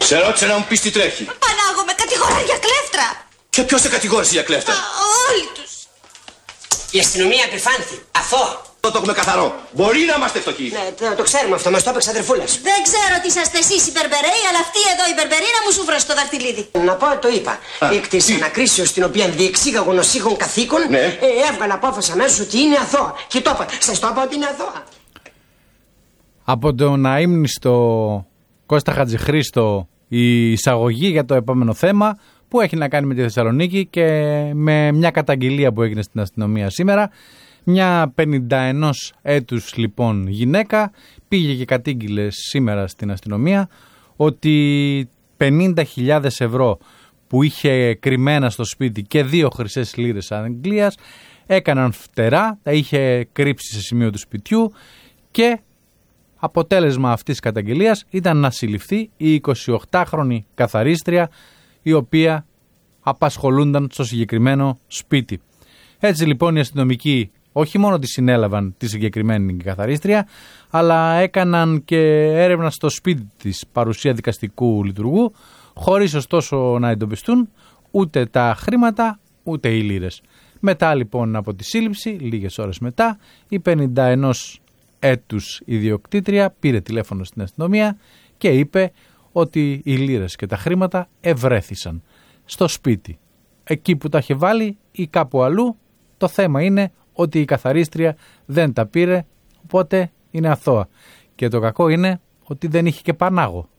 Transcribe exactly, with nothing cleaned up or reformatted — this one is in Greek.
Σε ρώτησα να μου πεις τι τρέχει. Πανάγο, με κατηγορούν για κλέφτρα. Και ποιος σε κατηγόρησε για κλέφτρα? Α, όλοι τους. Η αστυνομία επιφάνθη. Αθώα. Το έχουμε καθαρό. Μπορεί να είμαστε φτωχοί. Ναι, το, το ξέρουμε αυτό. Μας το έπαιξε αδερφούλας. Δεν ξέρω τι είσαστε εσείς οι Μπερμπερέοι, αλλά αυτή εδώ η Μπερμπερίνα μου σούφρασε το δαχτυλίδι. Να πω, το είπα. Εκ της ανακρίσεως την οποία διεξήγαγον ως είχων καθήκον, ναι. ε, έβγαλε απόφαση αμέσως ότι είναι αθώα. Και το είπα. Σας το είπα ότι είναι αθώα. Από τον αείμνηστο Κώστα Χατζηχρήστο η εισαγωγή για το επόμενο θέμα που έχει να κάνει με τη Θεσσαλονίκη και με μια καταγγελία που έγινε στην αστυνομία σήμερα. Μια πενηνταενός έτους λοιπόν γυναίκα πήγε και κατήγγειλε σήμερα στην αστυνομία ότι πενήντα χιλιάδες ευρώ που είχε κρυμμένα στο σπίτι και δύο χρυσές λίρες Αγγλίας έκαναν φτερά, τα είχε κρύψει σε σημείο του σπιτιού και αποτέλεσμα αυτής της καταγγελίας ήταν να συλληφθεί η εικοσιοκτάχρονη καθαρίστρια η οποία απασχολούνταν στο συγκεκριμένο σπίτι. Έτσι λοιπόν οι αστυνομικοί όχι μόνο τη συνέλαβαν τη συγκεκριμένη καθαρίστρια, αλλά έκαναν και έρευνα στο σπίτι της παρουσία δικαστικού λειτουργού, χωρίς ωστόσο να εντοπιστούν ούτε τα χρήματα ούτε οι λίρες. Μετά λοιπόν από τη σύλληψη, λίγες ώρες μετά, η πενηνταενός έτους ιδιοκτήτρια πήρε τηλέφωνο στην αστυνομία και είπε ότι οι λίρες και τα χρήματα ευρέθησαν στο σπίτι. Εκεί που τα είχε βάλει ή κάπου αλλού, το θέμα είναι ότι η καθαρίστρια δεν τα πήρε, οπότε είναι αθώα. Και το κακό είναι ότι δεν είχε και πανάγο.